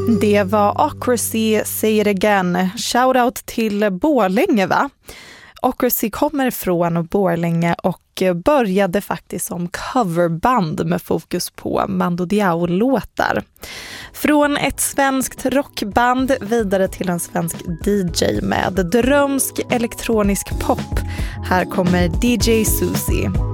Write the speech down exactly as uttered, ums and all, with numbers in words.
Det var Ocracy, Say It Again. Shoutout till Borlänge, va? Ocracy kommer från Borlänge och började faktiskt som coverband med fokus på Mando Diao-låtar. Från ett svenskt rockband vidare till en svensk D J med drömsk elektronisk pop. Här kommer D J Susie.